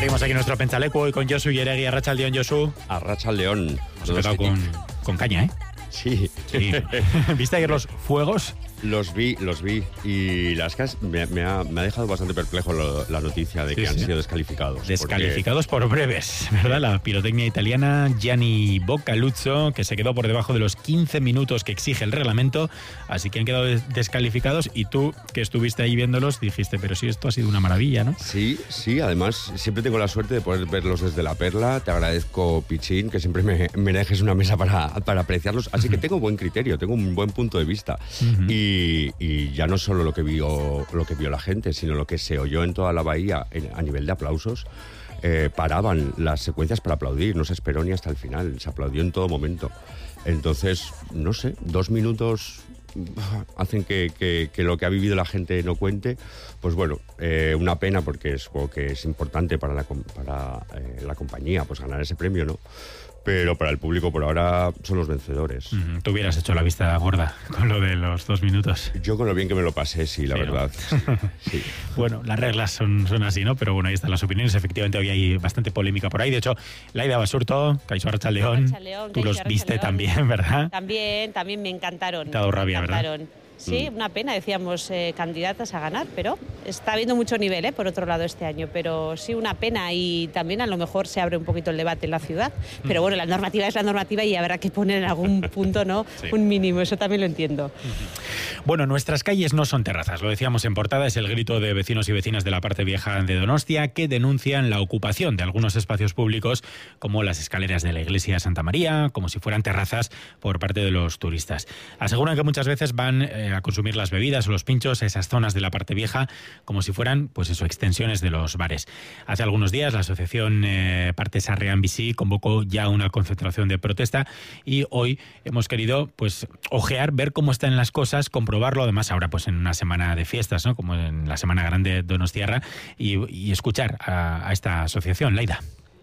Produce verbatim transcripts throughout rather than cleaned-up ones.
Abrimos aquí nuestro Pentsaleku y con Josu Yeregui. Arratsaldeon, Josu. Arratsaldeon. Hemos empezado con, con caña, ¿eh? Sí. sí. ¿Viste ayer los fuegos? Los vi, los vi. Y las que me, me, ha, me ha dejado bastante perplejo lo, la noticia de sí, que sí. han sido descalificados. Descalificados porque... por breves, ¿verdad? La pirotecnia italiana Gianni Boccaluzzo, que se quedó por debajo de los quince minutos que exige el reglamento. Así que han quedado descalificados. Y tú, que estuviste ahí viéndolos, dijiste, pero sí, esto ha sido una maravilla, ¿no? Sí, sí. Además, siempre tengo la suerte de poder verlos desde la perla. Te agradezco, Pichín, que siempre me, me dejes una mesa para, para apreciarlos. Así que tengo buen criterio, tengo un buen punto de vista. Uh-huh. Y Y, y ya no solo lo que vio lo que vio la gente, sino lo que se oyó en toda la bahía en, a nivel de aplausos. Eh, paraban las secuencias para aplaudir, no se esperó ni hasta el final, se aplaudió en todo momento. Entonces, no sé, dos minutos hacen que, que, que lo que ha vivido la gente no cuente. Pues bueno, eh, una pena, porque es algo que es importante para la, para, eh, la compañía, pues ganar ese premio, ¿no? Pero para el público por ahora son los vencedores. Uh-huh. Tú hubieras hecho la vista gorda con lo de los dos minutos. Yo con lo bien que me lo pasé, sí, la sí, verdad. ¿No? Sí. Bueno, las reglas son, son así, ¿no? Pero bueno, ahí están las opiniones. Efectivamente, hoy hay bastante polémica por ahí. De hecho, Laida Basurto, Kaixo Arratsaldeon, tú los viste también, ¿verdad? También, también me encantaron. Te ha dado rabia, me encantaron. ¿verdad? Sí, una pena, decíamos eh, candidatas a ganar, pero está habiendo mucho nivel, ¿eh? Por otro lado, este año. Pero sí, una pena, y también a lo mejor se abre un poquito el debate en la ciudad. Pero bueno, la normativa es la normativa y habrá que poner en algún punto, ¿no? Sí. Un mínimo, eso también lo entiendo. Bueno, nuestras calles no son terrazas, lo decíamos en portada, es el grito de vecinos y vecinas de la parte vieja de Donostia que denuncian la ocupación de algunos espacios públicos, como las escaleras de la iglesia Santa María, como si fueran terrazas por parte de los turistas. Aseguran que muchas veces van eh, a consumir las bebidas o los pinchos a esas zonas de la parte vieja como si fueran, pues eso, extensiones de los bares. Hace algunos días la asociación eh, Parte Sarrián Bici convocó ya una concentración de protesta y hoy hemos querido pues ojear, ver cómo están las cosas, comprobarlo, además ahora pues en una semana de fiestas, ¿no? Como en la Semana Grande Donostiarra, y, y escuchar a, a esta asociación. Laida.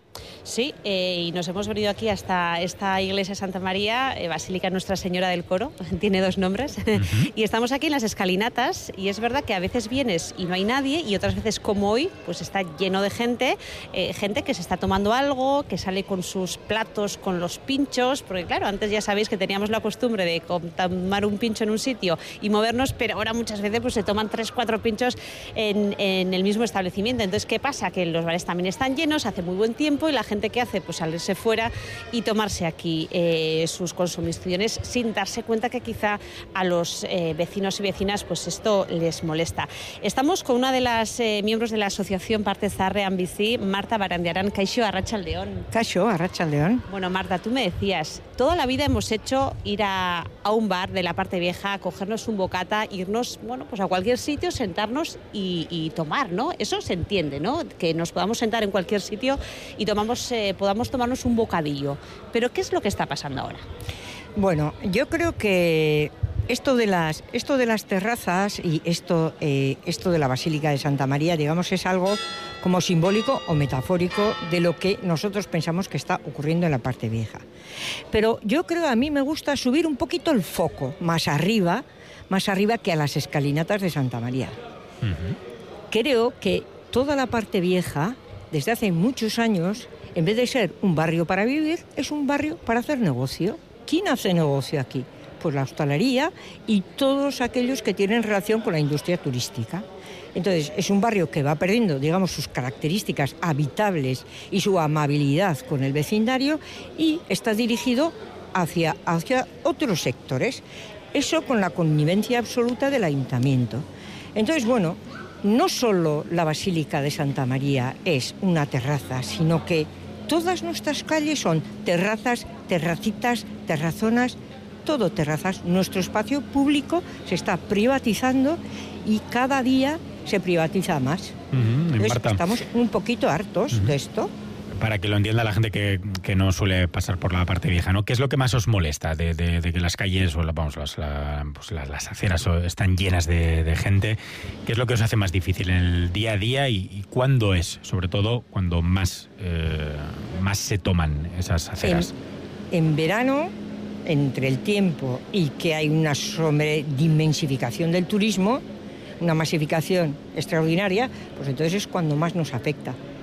Sí, eh, y nos hemos venido aquí hasta esta iglesia Santa María, eh, Basílica Nuestra Señora del Coro, tiene dos nombres, uh-huh. Y estamos aquí en las escalinatas, y es verdad que a veces vienes y no hay nadie, y otras veces como hoy, pues está lleno de gente, eh, gente que se está tomando algo, que sale con sus platos, con los pinchos, porque claro, antes ya sabéis que teníamos la costumbre de tomar un pincho en un sitio y movernos, pero ahora muchas veces pues se toman tres, cuatro pinchos en, en el mismo establecimiento. Entonces, ¿qué pasa? Que los bares también están llenos, hace muy buen tiempo, y la gente que hace pues salirse fuera y tomarse aquí eh, sus consumiciones sin darse cuenta que quizá a los eh, vecinos y vecinas pues esto les molesta. Estamos con una de las eh, miembros de la asociación Parte Sarrián Bici, Marta Barandiarán. Kaixo Arratsaldeon. Kaixo Arratsaldeon. Bueno, Marta, tú me decías, toda la vida hemos hecho ir a, a un bar de la parte vieja, cogernos un bocata, irnos, bueno, pues a cualquier sitio, sentarnos y, y tomar, ¿no? Eso se entiende, ¿no? Que nos podamos sentar en cualquier sitio y tomamos Eh, podamos tomarnos un bocadillo. Pero ¿qué es lo que está pasando ahora? Bueno, yo creo que esto de las, esto de las terrazas y esto, eh, esto de la Basílica de Santa María, digamos, es algo como simbólico o metafórico de lo que nosotros pensamos que está ocurriendo en la parte vieja. Pero yo creo, a mí me gusta subir un poquito el foco, más arriba, más arriba que a las escalinatas de Santa María. Uh-huh. Creo que toda la parte vieja, desde hace muchos años, en vez de ser un barrio para vivir, es un barrio para hacer negocio. ¿Quién hace negocio aquí? Pues la hostelería y todos aquellos que tienen relación con la industria turística. Entonces, es un barrio que va perdiendo, digamos, sus características habitables y su amabilidad con el vecindario, y está dirigido hacia, hacia otros sectores. Eso con la connivencia absoluta del ayuntamiento. Entonces, bueno, no solo la Basílica de Santa María es una terraza, sino que todas nuestras calles son terrazas, terracitas, terrazonas, todo terrazas. Nuestro espacio público se está privatizando y cada día se privatiza más. Uh-huh. Entonces, Marta, estamos un poquito hartos uh-huh. de esto. Para que lo entienda la gente que, que no suele pasar por la parte vieja, ¿no? ¿Qué es lo que más os molesta de, de, de que las calles o la, vamos, las, la, pues las, las aceras están llenas de, de gente? ¿Qué es lo que os hace más difícil en el día a día y, y cuándo es, sobre todo, cuando más, eh, más se toman esas aceras? En, en verano, entre el tiempo y que hay una sobredimensificación del turismo, una masificación extraordinaria, pues entonces es cuando más nos afecta.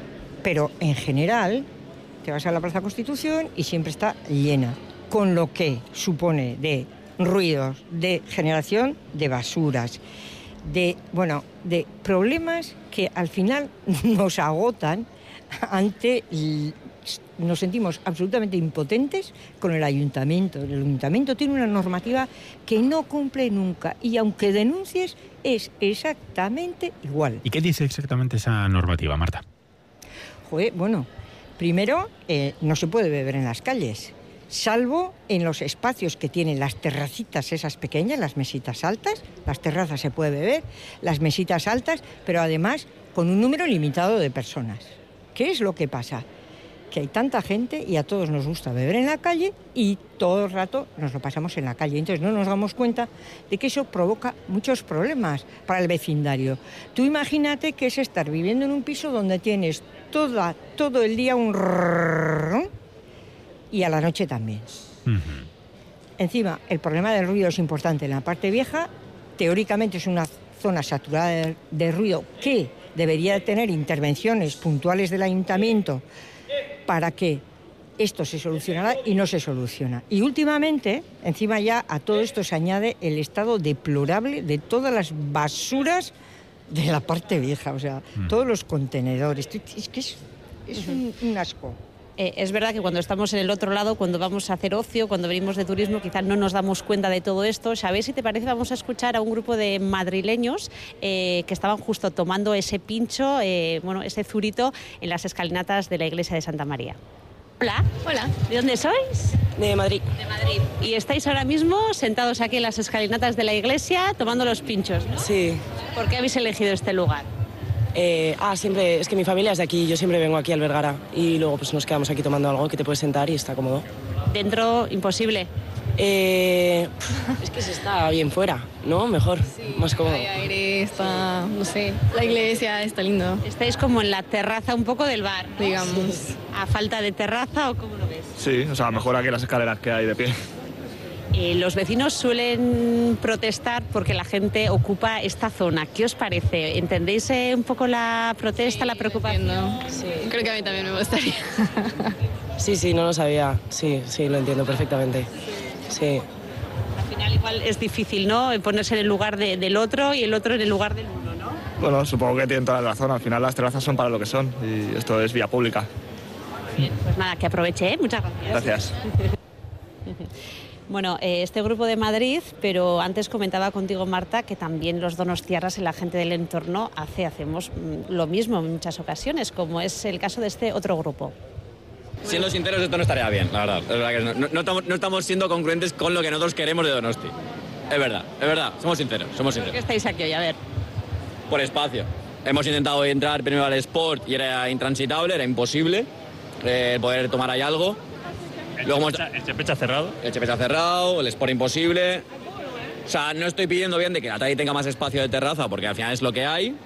pero en general te vas a la Plaza Constitución y siempre está llena, con lo que supone de ruidos, de generación de basuras, de, bueno, de problemas que al final nos agotan ante... Nos sentimos absolutamente impotentes con el ayuntamiento. El ayuntamiento tiene una normativa que no cumple nunca y aunque denuncies es exactamente igual. ¿Y qué dice exactamente esa normativa, Marta? Joder, bueno, primero eh, no se puede beber en las calles, salvo en los espacios que tienen las terracitas esas pequeñas, las mesitas altas. Las terrazas se puede beber, las mesitas altas, pero además con un número limitado de personas. ¿Qué es lo que pasa? Que hay tanta gente y a todos nos gusta beber en la calle y todo el rato nos lo pasamos en la calle. Entonces no nos damos cuenta de que eso provoca muchos problemas para el vecindario. Tú imagínate que es estar viviendo en un piso donde tienes toda, todo el día un rrrr y a la noche también. Uh-huh. Encima, el problema del ruido es importante en la parte vieja. Teóricamente es una zona saturada de, de ruido que debería tener intervenciones puntuales del ayuntamiento para que esto se solucionara y no se soluciona. Y últimamente, encima ya a todo esto se añade el estado deplorable de todas las basuras de la parte vieja, o sea, mm. todos los contenedores. Es que es, es un, un asco. Eh, es verdad que cuando estamos en el otro lado, cuando vamos a hacer ocio, cuando venimos de turismo, quizás no nos damos cuenta de todo esto. ¿Sabéis? Si te parece, vamos a escuchar a un grupo de madrileños eh, que estaban justo tomando ese pincho, eh, bueno, ese zurito en las escalinatas de la iglesia de Santa María. Hola. Hola. ¿De dónde sois? De Madrid. De Madrid. Y estáis ahora mismo sentados aquí en las escalinatas de la iglesia tomando los pinchos, ¿no? Sí. ¿Por qué habéis elegido este lugar? Eh, ah, siempre, es que mi familia es de aquí, yo siempre vengo aquí al Vergara y luego pues nos quedamos aquí tomando algo que te puedes sentar y está cómodo. ¿Dentro imposible? Eh, es que se está bien fuera, ¿no? Mejor, sí, más cómodo. Hay aire, está, no sé, la iglesia está lindo. Estáis como en la terraza un poco del bar, ¿no? Digamos. Sí. ¿A falta de terraza o cómo lo ves? Sí, o sea, mejor aquí las escaleras que hay de pie. Eh, los vecinos suelen protestar porque la gente ocupa esta zona. ¿Qué os parece? ¿Entendéis eh, un poco la protesta, sí, la preocupación? Sí. Creo que a mí también me gustaría. Sí, sí, no lo sabía. Sí, sí, lo entiendo perfectamente. Sí. Al final igual es difícil, ¿no? Ponerse en el lugar de, del otro y el otro en el lugar del uno, ¿no? Bueno, supongo que tienen toda la razón. Al final las terrazas son para lo que son y esto es vía pública. Bien, pues nada, que aproveche, ¿eh? Muchas gracias. Gracias. Bueno, eh, este grupo de Madrid, pero antes comentaba contigo, Marta, que también los donostiarras y la gente del entorno hace, hacemos mm, lo mismo en muchas ocasiones, como es el caso de este otro grupo. Siendo sinceros, esto no estaría bien, la verdad. Es verdad que no, no, no, estamos, no estamos siendo congruentes con lo que nosotros queremos de Donosti. Es verdad, es verdad, somos sinceros, somos sinceros. ¿Por qué estáis aquí hoy? A ver. Por espacio. Hemos intentado entrar primero al Sport y era intransitable, era imposible eh, poder tomar ahí algo. ¿El Luego Chepecha, hemos... el Chepecha cerrado? El Chepecha cerrado, el Sport imposible. O sea, no estoy pidiendo bien de que Atay tenga más espacio de terraza, porque al final es lo que hay.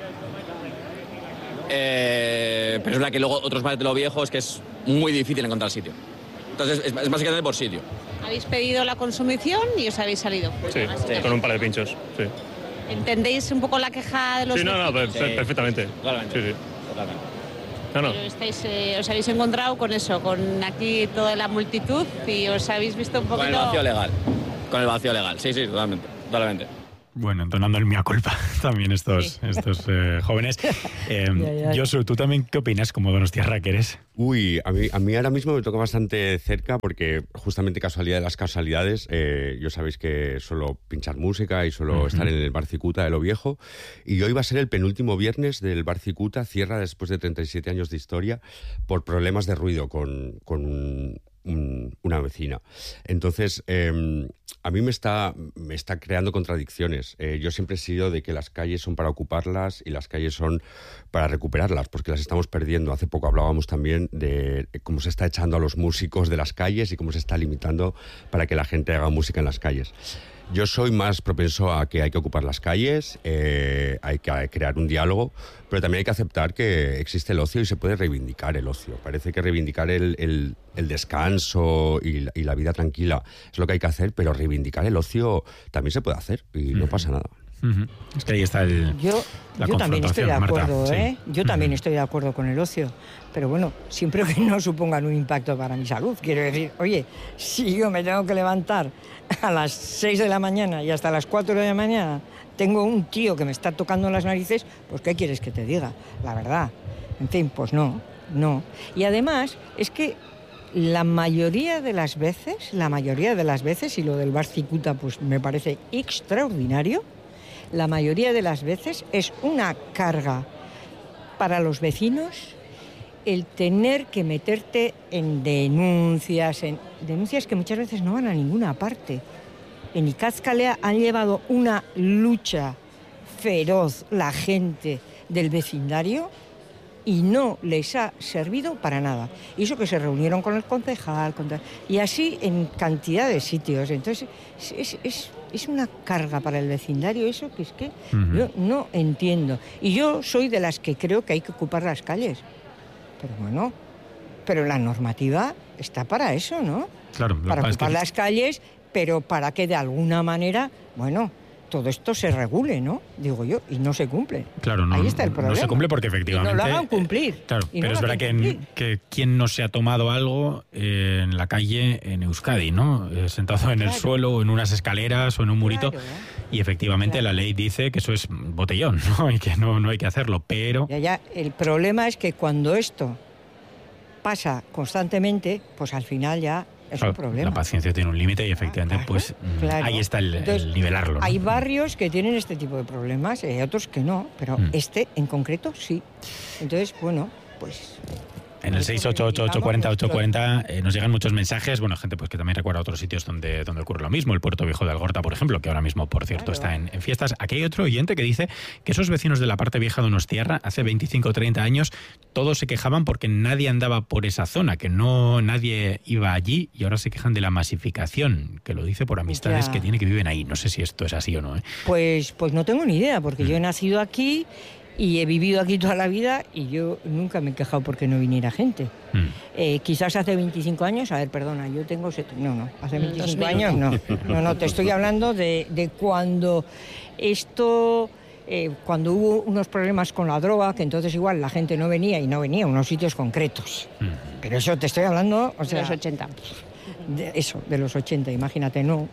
Eh, pero es verdad que luego otros bares de lo viejo es que es muy difícil encontrar sitio. Entonces es, es básicamente por sitio. Habéis pedido la consumición y os habéis salido. Sí, sí, con un par de pinchos, sí. ¿Entendéis un poco la queja de los Sí, no, no, per- Sí. perfectamente. Totalmente. Sí, sí. Totalmente. No, no. Pero estáis, eh, os habéis encontrado con eso, con aquí toda la multitud y os habéis visto un poquito... Con el vacío legal. Con el vacío legal, sí, sí, totalmente. Totalmente. Bueno, entonando el mea culpa también estos, sí. estos eh, jóvenes. Eh, ya, ya. Josu, ¿tú también qué opinas como donostiarra que eres? Uy, a mí, a mí ahora mismo me toca bastante cerca porque justamente casualidad de las casualidades, eh, yo sabéis que suelo pinchar música y suelo uh-huh. estar en el Bar Cicuta de Lo Viejo y hoy va a ser el penúltimo viernes del Bar Cicuta, cierra después de treinta y siete años de historia por problemas de ruido con, con un, un, una vecina. Entonces, eh, a mí me está, me está creando contradicciones. Eh, yo siempre he sido de que las calles son para ocuparlas y las calles son para recuperarlas, porque las estamos perdiendo. Hace poco hablábamos también de cómo se está echando a los músicos de las calles y cómo se está limitando para que la gente haga música en las calles. Yo soy más propenso a que hay que ocupar las calles, eh, hay que crear un diálogo, pero también hay que aceptar que existe el ocio y se puede reivindicar el ocio. Parece que reivindicar el, el, el descanso y la, y la vida tranquila es lo que hay que hacer, pero reivindicar el ocio también se puede hacer y no pasa nada. Uh-huh. Es que ahí está el, yo, la yo también estoy de acuerdo, Marta, ¿eh? sí. Yo también uh-huh. estoy de acuerdo con el ocio. Pero bueno, siempre que no supongan un impacto para mi salud. Quiero decir, oye, si yo me tengo que levantar a las seis de la mañana y hasta las cuatro de la mañana tengo un tío que me está tocando las narices, pues ¿qué quieres que te diga? La verdad. En fin, pues no, no. Y además, es que la mayoría de las veces, la mayoría de las veces, y lo del bar Cicuta pues me parece extraordinario, la mayoría de las veces es una carga para los vecinos el tener que meterte en denuncias, en denuncias que muchas veces no van a ninguna parte. En Icazkalea han llevado una lucha feroz la gente del vecindario y no les ha servido para nada. Y eso que se reunieron con el concejal, con tal, y así en cantidad de sitios. Entonces, es, es, es una carga para el vecindario eso que es que uh-huh. yo no entiendo. Y yo soy de las que creo que hay que ocupar las calles. Pero bueno, pero la normativa está para eso, ¿no? Claro. Para ocupar que... las calles, pero para que de alguna manera, bueno, todo esto se regule, ¿no? Digo yo, y no se cumple. Claro, no, ahí está el problema. No se cumple porque efectivamente... Y no lo hagan cumplir. Claro, pero no es verdad que, que quien no se ha tomado algo eh, en la calle en Euskadi, ¿no? Eh, sentado en claro. el suelo, o en unas escaleras, o en un murito. Claro, ¿eh? Y efectivamente claro. la ley dice que eso es botellón, ¿no? Y que no, no hay que hacerlo, pero... Ya, ya, el problema es que cuando esto pasa constantemente, pues al final ya... es claro, un problema. La paciencia tiene un límite y efectivamente, ah, claro, pues claro. ahí está el, Entonces, el nivelarlo, ¿no? Hay barrios que tienen este tipo de problemas, hay otros que no, pero mm. este en concreto sí. Entonces, bueno, pues... En el seis ocho ocho, ocho cuatro cero, ocho cuatro cero eh, nos llegan muchos mensajes, bueno, gente pues que también recuerda otros sitios donde, donde ocurre lo mismo, el Puerto Viejo de Algorta, por ejemplo, que ahora mismo, por cierto, claro. está en, en fiestas. Aquí hay otro oyente que dice que esos vecinos de la parte vieja de Donostiarra, hace veinticinco o treinta años, todos se quejaban porque nadie andaba por esa zona, que no nadie iba allí, y ahora se quejan de la masificación, que lo dice por amistades ya. que tiene que viven ahí. No sé si esto es así o no, ¿eh? Pues, pues no tengo ni idea, porque mm. yo he nacido aquí y he vivido aquí toda la vida y yo nunca me he quejado porque no viniera gente. Mm. Eh, quizás hace veinticinco años, a ver, perdona, yo tengo... Set... No, no, hace veinticinco años no. No, no, te estoy hablando de, de cuando esto... Eh, cuando hubo unos problemas con la droga, que entonces igual la gente no venía y no venía a unos sitios concretos. Mm. Pero eso te estoy hablando... O sea, de los ochenta. De eso, de los ochenta, imagínate, no.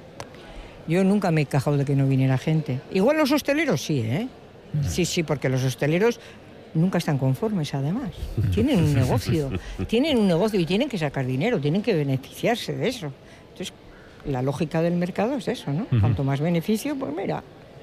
Yo nunca me he quejado de que no viniera gente. Igual los hosteleros sí, ¿eh? Sí, sí, porque los hosteleros nunca están conformes, además. Tienen un negocio, tienen un negocio y tienen que sacar dinero, tienen que beneficiarse de eso. Entonces, la lógica del mercado es eso, ¿no? Uh-huh. Cuanto más beneficio, pues mira,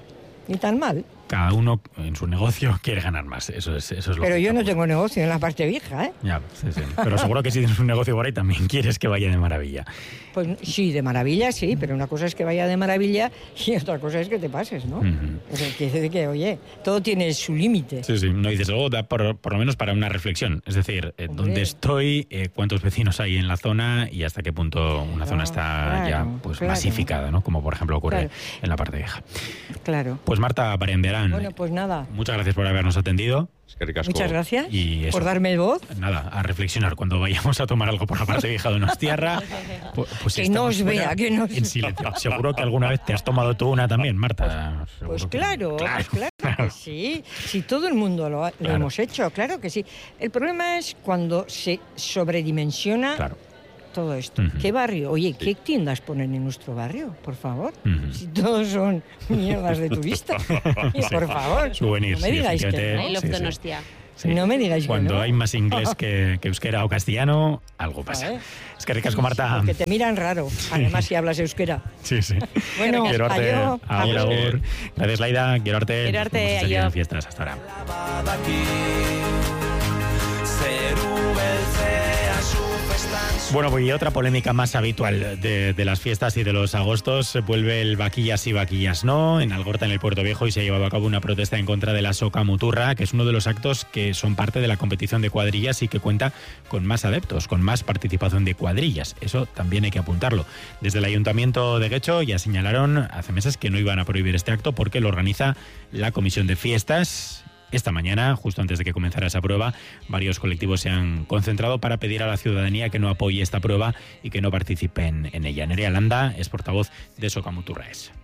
ni tan mal. Cada uno en su negocio quiere ganar más, eso es, eso es lo Pero que yo no estamos. tengo negocio en la parte vieja, ¿eh? Ya, sí, sí. Pero seguro que si tienes un negocio por ahí también quieres que vaya de maravilla. Pues sí, de maravilla sí, pero una cosa es que vaya de maravilla y otra cosa es que te pases, ¿no? Uh-huh. O sea, quiere decir que, oye, todo tiene su límite. Sí, sí, no, y desde luego da por, por lo menos para una reflexión, es decir, eh, dónde estoy, eh, cuántos vecinos hay en la zona y hasta qué punto una claro, zona está claro, ya pues claro. masificada, ¿no? Como por ejemplo ocurre claro. en la parte vieja. Claro. Pues Marta Barandiarán. Bueno, pues nada. Muchas gracias por habernos atendido. Muchas gracias y eso, por darme voz. Nada, a reflexionar cuando vayamos a tomar algo por la parte vieja de Donostiarra. Pues, pues que no os vea, que no os en silencio. Seguro que alguna vez te has tomado tú una también, Marta. Pues, pues claro, claro, pues claro que sí. Si todo el mundo lo, lo claro. hemos hecho, claro que sí. El problema es cuando se sobredimensiona claro. todo esto. Uh-huh. ¿Qué barrio? Oye, ¿qué tiendas ponen en nuestro barrio? Por favor. Uh-huh. Si todos son mierdas de turista. Sí. Por favor. Souvenirs, no me digáis sí, que no. I love Donostia. Sí. No me digáis Cuando que no. hay más inglés que, que euskera o castellano, algo pasa. ¿Eh? Es que ricasco, Marta. Porque te miran raro, además si hablas euskera. Sí, sí. Bueno, quiero arte, agur, agur, agur. Gracias, Laida. Quiero arte. Quiero arte, agur. En fiestas, hasta ahora. Bueno, pues y otra polémica más habitual de, de las fiestas y de los agostos, vuelve el vaquillas y vaquillas no, en Algorta, en el Puerto Viejo, y se ha llevado a cabo una protesta en contra de la soca muturra, que es uno de los actos que son parte de la competición de cuadrillas y que cuenta con más adeptos, con más participación de cuadrillas. Eso también hay que apuntarlo. Desde el Ayuntamiento de Guecho ya señalaron hace meses que no iban a prohibir este acto porque lo organiza la Comisión de Fiestas. Esta mañana, justo antes de que comenzara esa prueba, varios colectivos se han concentrado para pedir a la ciudadanía que no apoye esta prueba y que no participen en ella. Nerea Landa es portavoz de Soca Muturraes.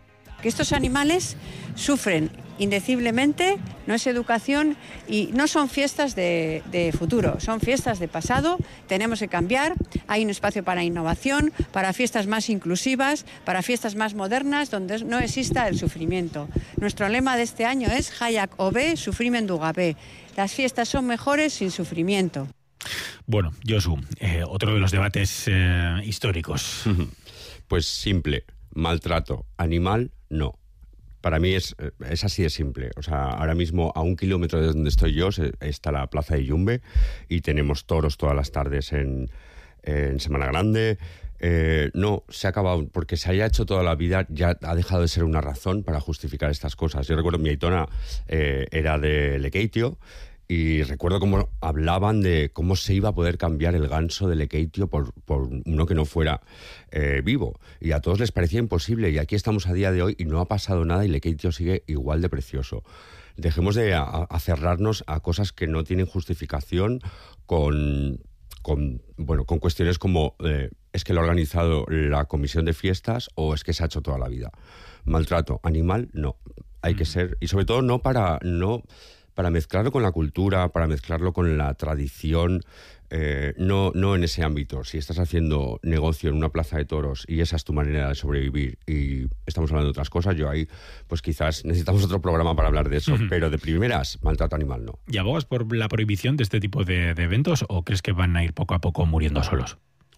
que estos animales sufren indeciblemente, no es educación y no son fiestas de, de futuro, son fiestas de pasado. Tenemos que cambiar, hay un espacio para innovación, para fiestas más inclusivas, para fiestas más modernas donde no exista el sufrimiento. Nuestro lema de este año es Hayak Obe, Sufrimen du Gabe. Las fiestas son mejores sin sufrimiento. Bueno, Josu, eh, otro de los debates eh, históricos. Pues simple, maltrato animal, no. Para mí es, es así de simple. O sea, ahora mismo a un kilómetro de donde estoy yo está la plaza de Yumbe y tenemos toros todas las tardes en, en Semana Grande. Eh, no, se ha acabado, porque se haya hecho toda la vida, ya ha dejado de ser una razón para justificar estas cosas. Yo recuerdo, mi aitona eh, era de Lekeitio, y recuerdo cómo hablaban de cómo se iba a poder cambiar el ganso de Lekeitio por, por uno que no fuera eh, vivo. Y a todos les parecía imposible. Y aquí estamos a día de hoy y no ha pasado nada y Lekeitio sigue igual de precioso. Dejemos de aferrarnos a, a cosas que no tienen justificación con, con, bueno, con cuestiones como eh, es que lo ha organizado la comisión de fiestas o es que se ha hecho toda la vida. Maltrato animal, no. Hay que ser... Y sobre todo no para... no para mezclarlo con la cultura, para mezclarlo con la tradición, eh, no, no en ese ámbito. Si estás haciendo negocio en una plaza de toros y esa es tu manera de sobrevivir y estamos hablando de otras cosas, yo ahí pues quizás necesitamos otro programa para hablar de eso, uh-huh. pero de primeras, maltrato animal no. ¿Y abogas por la prohibición de este tipo de, de eventos o crees que van a ir poco a poco muriendo solos?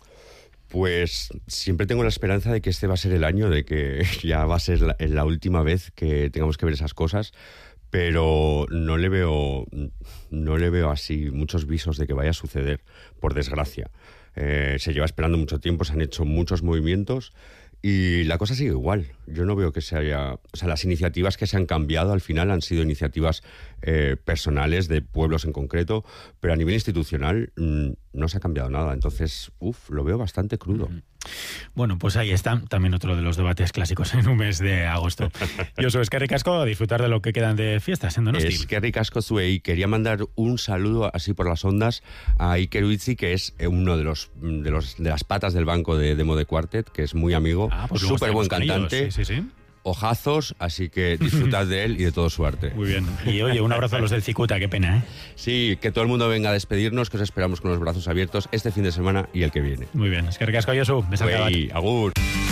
Pues siempre tengo la esperanza de que este va a ser el año, de que ya va a ser la, la última vez que tengamos que ver esas cosas, pero no le veo no le veo así muchos visos de que vaya a suceder, por desgracia. Eh, se lleva esperando mucho tiempo, se han hecho muchos movimientos y la cosa sigue igual. Yo no veo que se haya... O sea, las iniciativas que se han cambiado al final han sido iniciativas eh, personales de pueblos en concreto, pero a nivel institucional mmm, no se ha cambiado nada. Entonces, uff, lo veo bastante crudo. Bueno, pues ahí está, también otro de los debates clásicos en un mes de agosto. Yo soy Eskerrik Asko, a disfrutar de lo que quedan de fiestas en Donosti. Eskerrik Asko zuei. Quería mandar un saludo así por las ondas a Iker Uitzi, que es uno de los de los de las patas del banco de Demo de Quartet, que es muy amigo, ah, pues súper buen cantante. Sí, sí, sí. Ojazos, así que disfrutad de él y de todo su arte. Muy bien. Y oye, un abrazo a los del Cicuta, qué pena, ¿eh? Sí, que todo el mundo venga a despedirnos, que os esperamos con los brazos abiertos este fin de semana y el que viene. Muy bien. Eskerrik asko, Josu. Besak bat. Agur.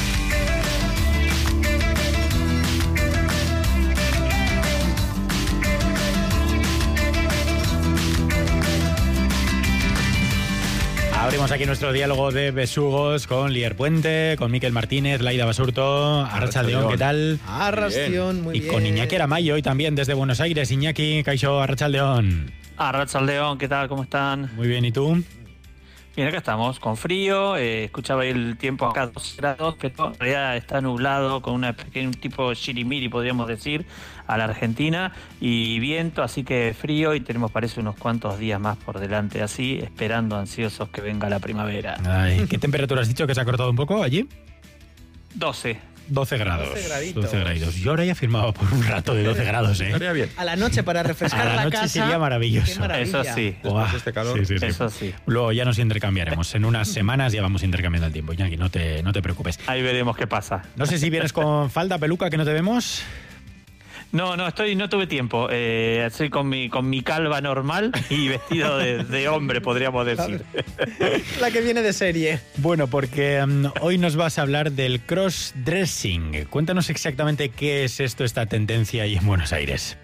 Abrimos aquí nuestro diálogo de besugos con Lier Puente, con Miquel Martínez, Laida Basurto, Arratsaldeon, ¿qué tal? Arratsaldeon, muy bien. Y con Iñaki Aramayo hoy también desde Buenos Aires. Iñaki, Kaixo, Arratsaldeon. Arratsaldeon, ¿qué tal? ¿Cómo están? Muy bien, ¿y tú? Bien, acá estamos, con frío, eh, escuchaba el tiempo acá dos grados, pero en realidad está nublado, con una pequeña, un tipo shirimiri, podríamos decir, a la Argentina, y viento, así que frío, y tenemos parece unos cuantos días más por delante, así, esperando ansiosos que venga la primavera. Ay, ¿qué temperatura has dicho que se ha cortado un poco allí? doce. doce grados. doce graditos. doce graditos. Yo ahora ya firmaba por un rato de doce grados, ¿eh? Estaría bien. A la noche para refrescar la, la noche casa. sería maravilloso. Qué maravilla. Eso sí. Uah, este calor. Sí, sí, sí. Eso sí. Luego ya nos intercambiaremos. En unas semanas ya vamos intercambiando el tiempo. Iñaki, no te, no te preocupes. Ahí veremos qué pasa. No sé si vienes con falda, peluca, que no te vemos. No, no, estoy, no tuve tiempo. Eh, estoy con mi, con mi calva normal y vestido de, de hombre, podríamos decir. La que viene de serie. Bueno, porque um, hoy nos vas a hablar del cross-dressing. Cuéntanos exactamente qué es esto, esta tendencia ahí en Buenos Aires.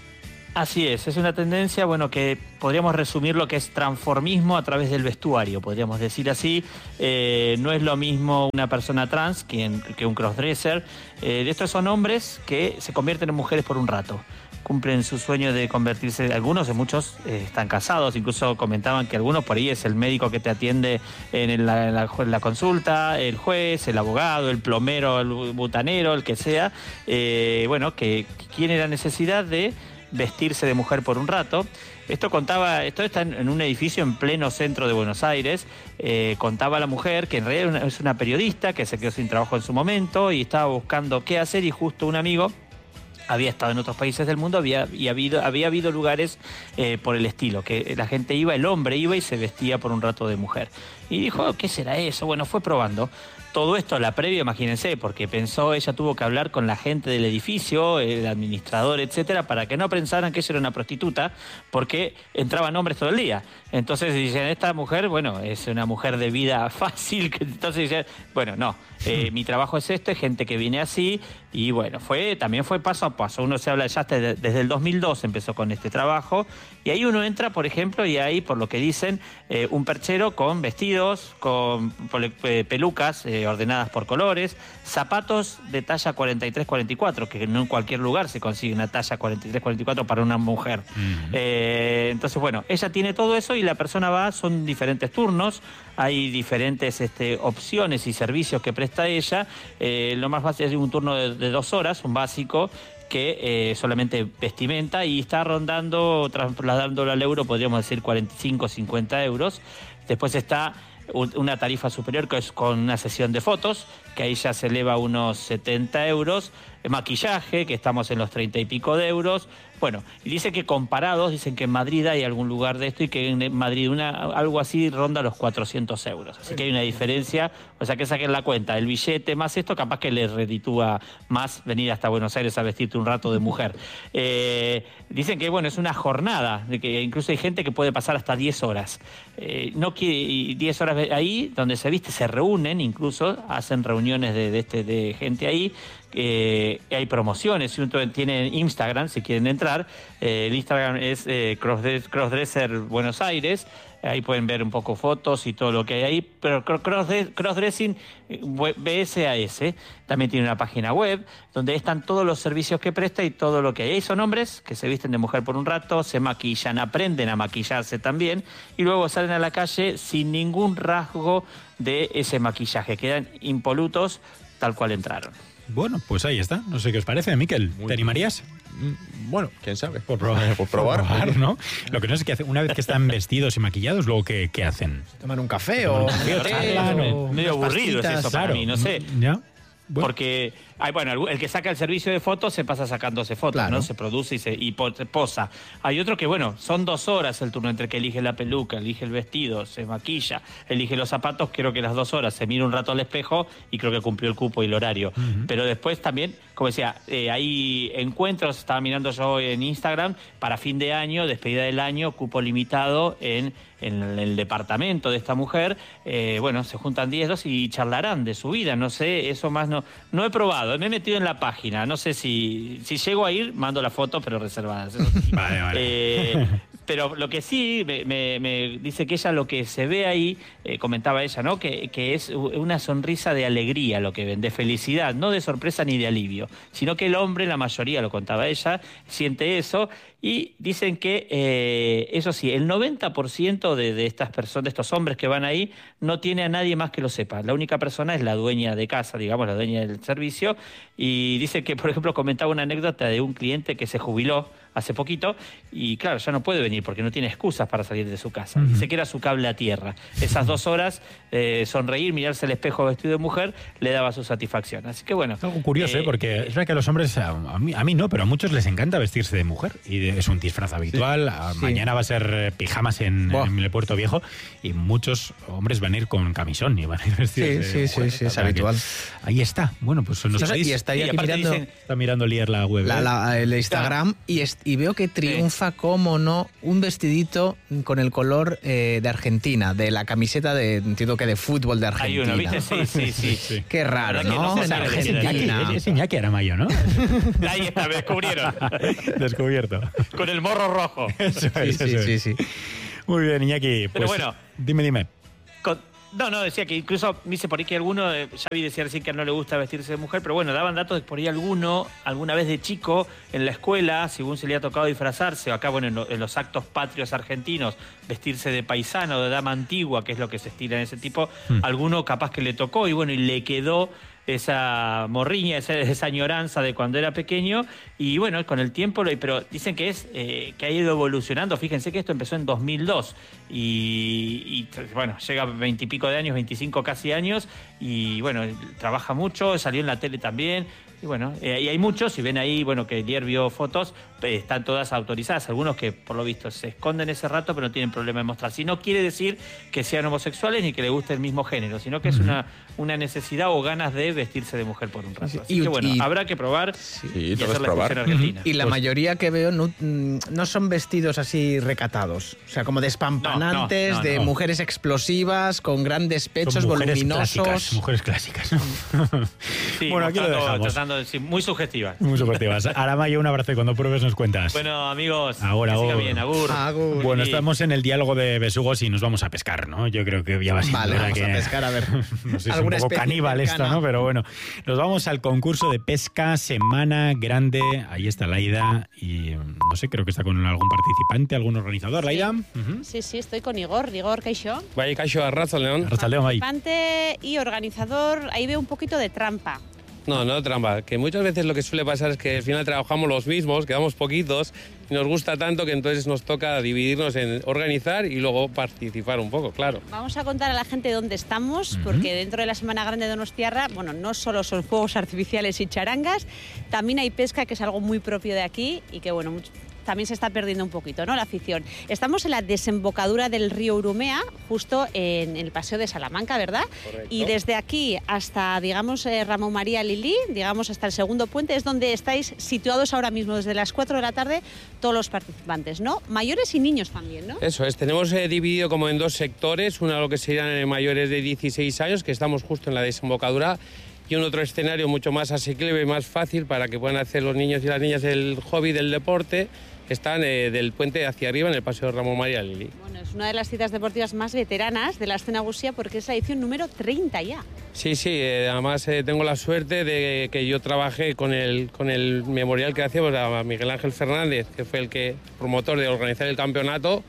Así es, es una tendencia, bueno, que podríamos resumir lo que es transformismo a través del vestuario, podríamos decir así. Eh, no es lo mismo una persona trans que, que un crossdresser. Eh, de estos son hombres que se convierten en mujeres por un rato. Cumplen su sueño de convertirse, algunos, muchos eh, están casados, incluso comentaban que algunos por ahí es el médico que te atiende en la, en la, en la consulta, el juez, el abogado, el plomero, el butanero, el que sea, eh, bueno, que, que tiene la necesidad de vestirse de mujer por un rato. Esto contaba, esto está en un edificio en pleno centro de Buenos Aires. Eh, contaba la mujer que en realidad es una periodista que se quedó sin trabajo en su momento y estaba buscando qué hacer, y justo un amigo había estado en otros países del mundo había, y habido, había habido lugares eh, por el estilo, que la gente iba, el hombre iba y se vestía por un rato de mujer. Y dijo, ¿qué será eso? Bueno, fue probando. Todo esto, la previa, imagínense, porque pensó, ella tuvo que hablar con la gente del edificio, el administrador, etcétera, para que no pensaran que ella era una prostituta, porque entraban hombres todo el día. Entonces dicen, esta mujer, bueno, es una mujer de vida fácil, entonces dicen, bueno, no, eh, mi trabajo es esto, hay gente que viene así, y bueno, fue también fue paso a paso. Uno se habla ya desde, desde el dos mil dos empezó con este trabajo, y ahí uno entra, por ejemplo, y hay, por lo que dicen, eh, un perchero con vestidos, con pelucas, eh, ordenadas por colores, zapatos de talla cuarenta y tres cuarenta y cuatro, que no en cualquier lugar se consigue una talla cuarenta y tres cuarenta y cuatro para una mujer. Uh-huh. eh, entonces, bueno, ella tiene todo eso y la persona va, son diferentes turnos, hay diferentes este, opciones y servicios que presta ella. Eh, lo más fácil es un turno de, de dos horas, un básico, que eh, solamente vestimenta, y está rondando, trasladándolo al euro, podríamos decir cuarenta y cinco, cincuenta euros. Después está una tarifa superior, que es con una sesión de fotos, que ahí ya se eleva a unos setenta euros, maquillaje, que estamos en los treinta y pico de euros. Bueno, y dice que comparados, dicen que en Madrid hay algún lugar de esto, y que en Madrid una, algo así ronda los cuatrocientos euros. Así que hay una diferencia, o sea que saquen la cuenta, el billete más esto, capaz que les reditúa más venir hasta Buenos Aires a vestirte un rato de mujer. Eh, dicen que, bueno, es una jornada, de que incluso hay gente que puede pasar hasta diez horas. Eh, no quiere, diez horas ahí, donde se viste, se reúnen, incluso hacen reuniones de, de, este, de gente ahí. Eh, hay promociones, si uno tiene Instagram, si quieren entrar, eh, el Instagram es eh, Crossdress, Crossdresser Buenos Aires, ahí pueden ver un poco fotos y todo lo que hay ahí, pero Crossdress, Crossdressing B S A S también tiene una página web donde están todos los servicios que presta y todo lo que hay. Ahí son hombres que se visten de mujer por un rato, se maquillan, aprenden a maquillarse también, y luego salen a la calle sin ningún rasgo de ese maquillaje, quedan impolutos tal cual entraron. Bueno, pues ahí está. No sé qué os parece, Miquel. ¿Te animarías? Bueno, quién sabe. Por probar, por probar, por probar, ¿no? Lo que no sé es que hace, una vez que están vestidos y maquillados, luego ¿qué, qué hacen? Tomar un café o... o medio aburrido es eso para claro. mí, no sé. ¿Ya? Bueno. Porque, hay, bueno, el que saca el servicio de fotos se pasa sacándose fotos, claro, ¿no? Se produce y se y posa. Hay otro que, bueno, son dos horas el turno entre que elige la peluca, elige el vestido, se maquilla, elige los zapatos, creo que las dos horas, se mira un rato al espejo y creo que cumplió el cupo y el horario. Uh-huh. Pero después también, como decía, eh, hay encuentros, estaba mirando yo en Instagram, para fin de año, despedida del año, cupo limitado en... en el departamento de esta mujer. Eh, bueno, se juntan diez, dos y charlarán de su vida, no sé, eso más no no he probado, me he metido en la página, no sé si si llego a ir, mando la foto, pero reservadas. Eso sí. Vale, vale. Eh, pero lo que sí, me, me, me dice que ella, lo que se ve ahí, eh, comentaba ella, ¿no? Que, que es una sonrisa de alegría lo que ven, de felicidad, no de sorpresa ni de alivio, sino que el hombre, la mayoría, lo contaba ella, siente eso, y dicen que, eh, eso sí, el noventa por ciento de, de estas personas, de estos hombres que van ahí, no tiene a nadie más que lo sepa. La única persona es la dueña de casa, digamos, la dueña del servicio, y dice que, por ejemplo, comentaba una anécdota de un cliente que se jubiló hace poquito, y claro, ya no puede venir porque no tiene excusas para salir de su casa. Uh-huh. Dice que era su cable a tierra. Esas dos horas, eh, sonreír, mirarse al espejo vestido de mujer, le daba su satisfacción. Así que bueno. Algo curioso, eh, ¿eh? Porque es verdad que a los hombres, a, a, mí, a mí no, pero a muchos les encanta vestirse de mujer, y de, es un disfraz habitual. Sí. Mañana sí. va a ser pijamas en, en el Puerto Viejo, y muchos hombres van a ir con camisón y van a ir vestidos sí, de sí, mujer. Sí, sí, es habitual. Ahí está. Bueno, pues nos sí, y está, aquí mirando, dicen, está mirando Lier la web. La, la, el Instagram, y, est, y veo que triunfa, sí. como no, un vestidito con el color eh, de Argentina, de la camiseta de, entiendo que de fútbol de Argentina. Hay uno, ¿viste? Sí, sí, sí. sí. Qué raro, ¿no? no en Argentina. Es Iñaki Aramayo, ¿no? Ahí está, me descubrieron. Descubierto. Con el morro rojo. Eso es, sí, eso sí, es. sí, sí. Muy bien, Iñaki. Pues, pero bueno. Dime, dime. Con, no, no, decía que incluso me dice por ahí que alguno, eh, ya vi decir recién que no le gusta vestirse de mujer, pero bueno, daban datos de que por ahí alguno, alguna vez de chico, en la escuela, según se le ha tocado disfrazarse, o acá, bueno, en, lo, en los actos patrios argentinos, vestirse de paisano, de dama antigua, que es lo que se estila en ese tipo, mm. alguno capaz que le tocó y bueno, y le quedó esa morriña, esa, esa añoranza de cuando era pequeño, y bueno, con el tiempo, pero dicen que es eh, que ha ido evolucionando. Fíjense que esto empezó en dos mil dos y, y bueno, llega a veintipico de años, veinticinco casi años, y bueno, trabaja mucho, salió en la tele también. Y bueno, eh, y hay muchos, si ven ahí, bueno, que Lier vio fotos, eh, están todas autorizadas. Algunos que, por lo visto, se esconden ese rato, pero no tienen problema en mostrar. Si no quiere decir que sean homosexuales ni que les guste el mismo género, sino que uh-huh. es una, una necesidad o ganas de vestirse de mujer por un rato. Así y, que bueno, y, habrá que probar sí, y hacer la probar. En Argentina. Y la pues, mayoría que veo no, no son vestidos así recatados. O sea, como despampanantes, no, no, no, de no. mujeres explosivas, con grandes pechos, mujeres voluminosos. Clásicas, mujeres clásicas, ¿no? Sí, bueno, aquí lo dejamos. Tratando de, sí, muy subjetivas. Muy subjetivas. Aramayo, un abrazo y cuando pruebes nos cuentas. Bueno, amigos, ahora, que siga agur. bien, agur. agur. Bueno, estamos en el diálogo de besugos y nos vamos a pescar, ¿no? Yo creo que ya va siendo vale, vamos que... a pescar, a ver. No sé, es un poco caníbal esto, ¿no? Pero bueno, nos vamos al concurso de pesca Semana Grande. Ahí está Laida y no sé, creo que está con algún participante, algún organizador. Laida. Sí, uh-huh. sí, sí, estoy con Igor. Igor Caixó. Vaya Caixó, Arratsaldeon. Arratsaldeon, ahí. Participante y organizador. Ahí veo un poquito de trampa. No, no trampa, que muchas veces lo que suele pasar es que al final trabajamos los mismos, quedamos poquitos y nos gusta tanto que entonces nos toca dividirnos en organizar y luego participar un poco, claro. Vamos a contar a la gente dónde estamos, uh-huh. porque dentro de la Semana Grande de Donostiarra, bueno, no solo son fuegos artificiales y charangas, también hay pesca, que es algo muy propio de aquí y que, bueno, mucho... también se está perdiendo un poquito, ¿no?, la afición. Estamos en la desembocadura del río Urumea, justo en el Paseo de Salamanca, ¿verdad? Correcto. Y desde aquí hasta, digamos, eh, Ramón María Lilí, digamos, hasta el segundo puente, es donde estáis situados ahora mismo, desde las cuatro de la tarde, todos los participantes, ¿no? Mayores y niños también, ¿no? Eso es, tenemos eh, dividido como en dos sectores, uno lo que serían eh, mayores de dieciséis años, que estamos justo en la desembocadura, y un otro escenario mucho más asequible y más fácil para que puedan hacer los niños y las niñas el hobby del deporte. Están eh, del puente hacia arriba en el Paseo Ramón María Lilí. Bueno, es una de las citas deportivas más veteranas de la escena gusía porque es la edición número treinta ya. Sí, sí, eh, además eh, tengo la suerte de que yo trabajé con el, con el memorial que hacíamos a Miguel Ángel Fernández, que fue el que promotor de organizar el campeonato,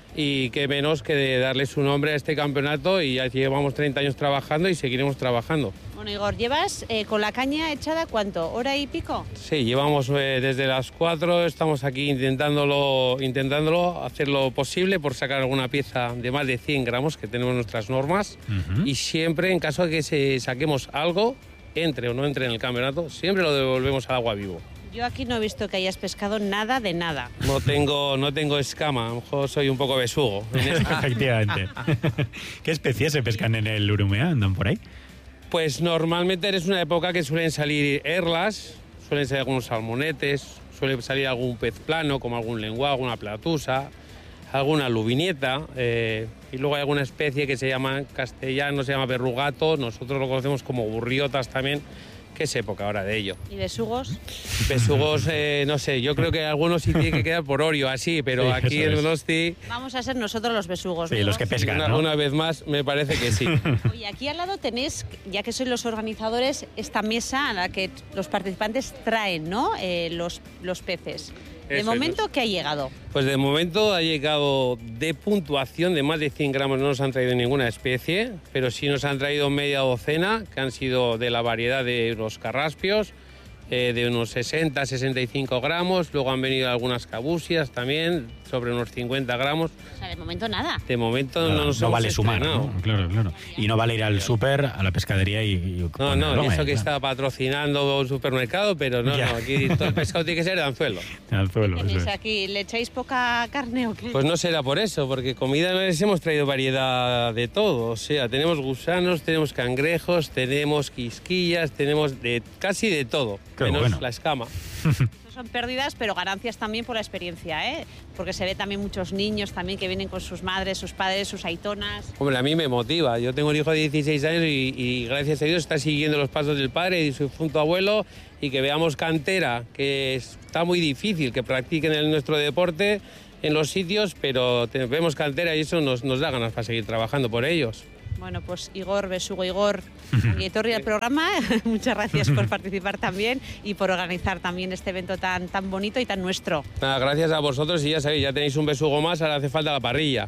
y qué menos que de darle su nombre a este campeonato, y ya llevamos treinta años trabajando y seguiremos trabajando. Bueno, Igor, ¿llevas eh, con la caña echada cuánto? ¿Hora y pico? Sí, llevamos eh, desde las cuatro, estamos aquí intentándolo, intentándolo hacer lo posible por sacar alguna pieza de más de cien gramos, que tenemos nuestras normas, uh-huh. y siempre, en caso de que se saquemos algo, entre o no entre en el campeonato, siempre lo devolvemos al agua vivo. Yo aquí no he visto que hayas pescado nada de nada. No tengo, no tengo escama, a lo mejor soy un poco besugo. Efectivamente. ¿Qué especies se pescan en el Urumea? ¿Andan por ahí? Pues normalmente es una época que suelen salir erlas, suelen salir algunos salmonetes, suele salir algún pez plano, como algún lenguado, alguna platusa, alguna lubinieta, eh, y luego hay alguna especie que se llama, en castellano se llama verrugato, nosotros lo conocemos como burriotas también, que es época ahora de ello. ¿Y besugos? Besugos, eh, no sé, yo creo que algunos sí tienen que quedar por Orio, así, pero sí, aquí en Donosti... Vamos a ser nosotros los besugos. Sí, ¿no? Los que pescan, una, ¿no? Una vez más, me parece que sí. Oye, aquí al lado tenéis, ya que sois los organizadores, esta mesa a la que los participantes traen, ¿no?, eh, los, los peces. De Eso momento, es. ¿qué ha llegado? Pues de momento ha llegado de puntuación de más de cien gramos, no nos han traído ninguna especie, pero sí nos han traído media docena, que han sido de la variedad de los carraspios, eh, de unos sesenta, sesenta y cinco gramos, luego han venido algunas cabusias también, sobre unos cincuenta gramos. O sea, de momento nada. De momento no, no nos no hemos vale sumar, ¿no? Claro, claro. Y no vale ir al súper, a la pescadería y... y no, no, broma, eso que claro. está patrocinando un supermercado, pero no, ya. no, aquí todo el pescado tiene que ser de anzuelo. De anzuelo, ¿Tenéis eso es. aquí? ¿Le echáis poca carne o qué? Pues no será por eso, porque comida no les hemos traído variedad de todo. O sea, tenemos gusanos, tenemos cangrejos, tenemos quisquillas, tenemos de casi de todo, Qué menos bueno. la escama. Son pérdidas, pero ganancias también por la experiencia, ¿eh? Porque se ve también muchos niños también que vienen con sus madres, sus padres, sus aitonas. Hombre, a mí me motiva. Yo tengo un hijo de dieciséis años y, y gracias a Dios está siguiendo los pasos del padre y su punto abuelo, y que veamos cantera, que está muy difícil que practiquen el, nuestro deporte en los sitios, pero te, vemos cantera y eso nos, nos da ganas para seguir trabajando por ellos. Bueno, pues Igor, besugo Igor, Guietorri al programa, muchas gracias por participar también y por organizar también este evento tan, tan bonito y tan nuestro. Nada, gracias a vosotros y ya sabéis, ya tenéis un besugo más, ahora hace falta la parrilla.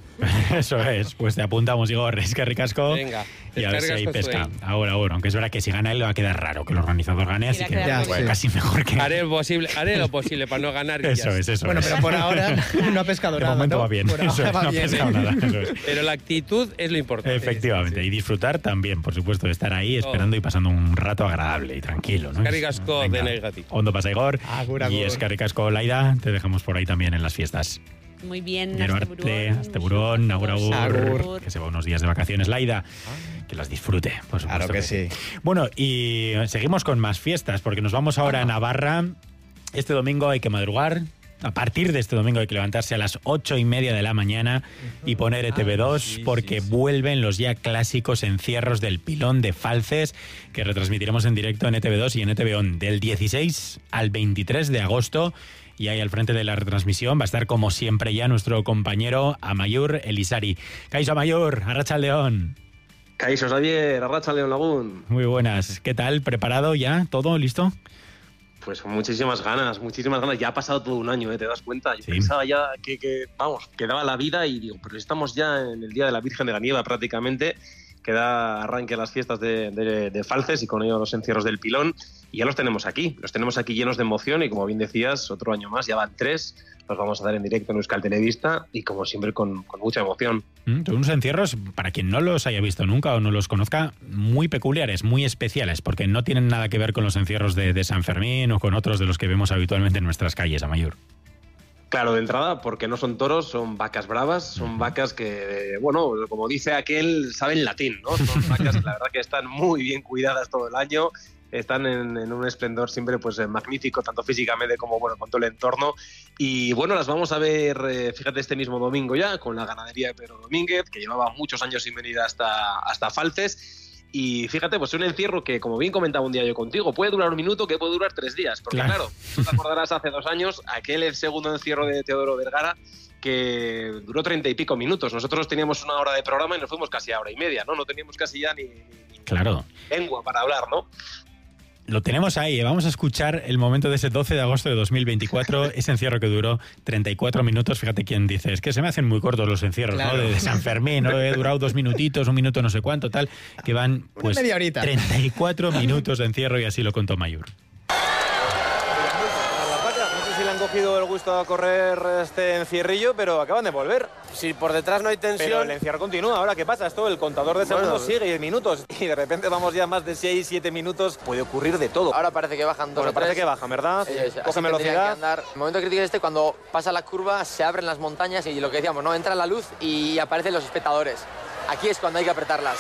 Eso es, pues te apuntamos, Igor, es que ricasco. Venga, y a ver si hay pesca. Zuen. Ahora, ahora, aunque es verdad que si gana él va a quedar raro que el organizador gane, así que Ya, pues, sí. casi mejor que... Haré, el posible, haré lo posible para no ganar. y Eso ya es, eso Bueno, es. pero por ahora no ha pescado De nada, momento ¿no? va bien, Por eso ahora es, va no ha bien. pescado nada, eso es. Pero la actitud es lo importante. Efectivamente, y disfrutar también, por supuesto, de estar ahí esperando y pasando un rato agradable y tranquilo, ¿no? Eskerrik asko Venga. denei gatik. Ondo pasa, Igor. Agur, Y agur. eskerrik asko, Laida, te dejamos por ahí también en las fiestas. Muy bien, Gero arte, hasta burón, agur, agur, Agur. que se va unos días de vacaciones, Laida. Que las disfrute, por supuesto. Claro que sí. Bueno, y seguimos con más fiestas, porque nos vamos ahora a Navarra. Este domingo hay que madrugar. A partir de este domingo hay que levantarse a las ocho y media de la mañana y poner E T V dos, sí, porque sí, sí. vuelven los ya clásicos encierros del Pilón de Falces, que retransmitiremos en directo en E T V dos y en E T V On del dieciséis al veintitrés de agosto. Y ahí al frente de la retransmisión va a estar, como siempre, ya nuestro compañero Amaiur Elisari. Kaixo Amaiur, Arratsaldeon. Kaixo Xavier, Arratsaldeon Lagun. Muy buenas. ¿Qué tal? ¿Preparado ya? ¿Todo listo? Pues con muchísimas ganas, muchísimas ganas. Ya ha pasado todo un año, ¿eh? ¿Te das cuenta? Yo Sí. pensaba ya que, que, vamos, quedaba la vida y digo, pero estamos ya en el Día de la Virgen de la Nieva prácticamente. Queda arranque a las fiestas de, de, de Falces y con ello los encierros del Pilón. Y ya los tenemos aquí, los tenemos aquí llenos de emoción y como bien decías, otro año más, ya van tres. Los vamos a dar en directo en Euskal Televista y como siempre con, con mucha emoción. Mm, son unos encierros, para quien no los haya visto nunca o no los conozca, muy peculiares, muy especiales, porque no tienen nada que ver con los encierros de, de San Fermín o con otros de los que vemos habitualmente en nuestras calles, Amaiur. Claro, de entrada, porque no son toros, son vacas bravas, son vacas que, bueno, como dice aquel, saben latín, ¿no? Son vacas que la verdad que están muy bien cuidadas todo el año, están en, en un esplendor siempre pues magnífico, tanto físicamente como bueno con todo el entorno. Y bueno, las vamos a ver, eh, fíjate, este mismo domingo ya, con la ganadería de Pedro Domínguez, que llevaba muchos años sin venir hasta, hasta Falces. Y fíjate, pues un encierro que, como bien comentaba un día yo contigo, puede durar un minuto, que puede durar tres días. Porque Claro. claro, tú te acordarás hace dos años, aquel segundo encierro de Teodoro Vergara, que duró treinta y pico minutos. Nosotros teníamos una hora de programa y nos fuimos casi a hora y media, ¿no? No teníamos casi ya ni, ni, ni Claro. lengua para hablar, ¿no? Lo tenemos ahí, ¿eh? Vamos a escuchar el momento de ese doce de agosto de dos mil veinticuatro, ese encierro que duró treinta y cuatro minutos. Fíjate quién dice, es que se me hacen muy cortos los encierros, Claro. ¿no? De, de San Fermín, ¿no? He durado dos minutitos, un minuto no sé cuánto, tal, que van pues media horita. treinta y cuatro minutos de encierro y así lo contó Amaiur. Las vacas, no sé si le han cogido el gusto a correr este encierrillo, pero acaban de volver. Si por detrás no hay tensión... Pero el encierro continúa. Ahora, ¿qué pasa? Esto, el contador de segundos Bueno, sigue, y minutos. Y de repente vamos ya más de seis, siete minutos. Puede ocurrir de todo. Ahora parece que bajan dos Bueno, o parece tres. que bajan, ¿verdad? Eso es, así Cogen tendrían velocidad. que andar. El momento crítico es este, cuando pasa la curva, se abren las montañas y lo que decíamos, no entra la luz y aparecen los espectadores. Aquí es cuando hay que apretarlas.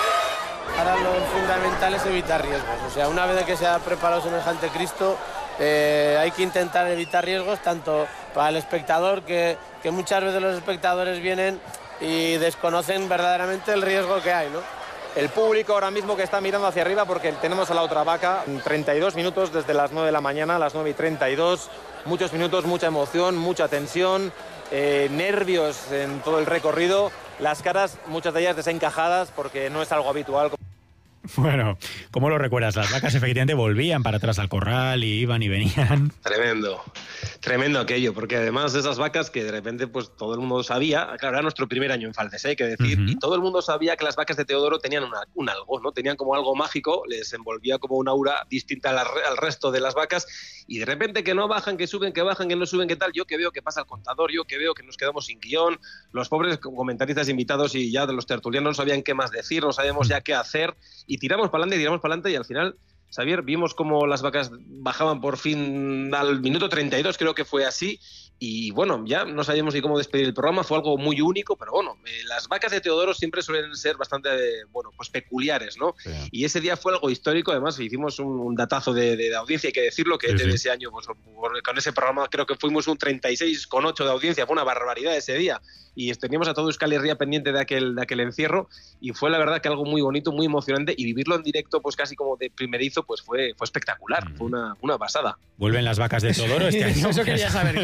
Ahora lo fundamental es evitar riesgos. O sea, una vez que se ha preparado semejante Cristo, eh, hay que intentar evitar riesgos tanto para el espectador, que, que muchas veces los espectadores vienen y desconocen verdaderamente el riesgo que hay, ¿no? El público ahora mismo que está mirando hacia arriba porque tenemos a la otra vaca, treinta y dos minutos desde las nueve de la mañana, a las nueve y treinta y dos, muchos minutos, mucha emoción, mucha tensión, eh, nervios en todo el recorrido, las caras, muchas de ellas desencajadas porque no es algo habitual. Bueno, ¿cómo lo recuerdas? Las vacas efectivamente volvían para atrás al corral y iban y venían. Tremendo, tremendo aquello, porque además de esas vacas que de repente pues todo el mundo sabía, claro, era nuestro primer año en Falces, hay que decir, Ujú. y todo el mundo sabía que las vacas de Teodoro tenían una- un algo, ¿no? Tenían como algo mágico, les envolvía como un aura distinta al, re- al resto de las vacas, y de repente que no bajan, que suben, que bajan, que no suben, que tal, yo que veo que pasa el contador, yo que veo que nos quedamos sin guión, los pobres comentaristas invitados y ya de los tertulianos no sabían qué más decir, no sabíamos ya qué hacer, y tiramos para adelante, y tiramos para adelante, y al final... Xavier, vimos cómo las vacas bajaban por fin al minuto treinta y dos, creo que fue así, y bueno, ya no sabíamos ni cómo despedir el programa, fue algo muy único, pero bueno, eh, las vacas de Teodoro siempre suelen ser bastante, eh, bueno, pues peculiares, ¿no? Sí. Y ese día fue algo histórico, además hicimos un, un datazo de, de, de audiencia, hay que decirlo, que Sí, de sí. ese año, pues, con ese programa creo que fuimos un treinta y seis coma ocho de audiencia, fue una barbaridad ese día, y teníamos a todo Euskal Herria pendiente de aquel, de aquel encierro, y fue la verdad que algo muy bonito, muy emocionante, y vivirlo en directo, pues casi como de primerizo, pues fue, fue espectacular, fue una, una pasada. Vuelven las vacas de Teodoro este año. Eso quería saber yo, Eso si es. vuelven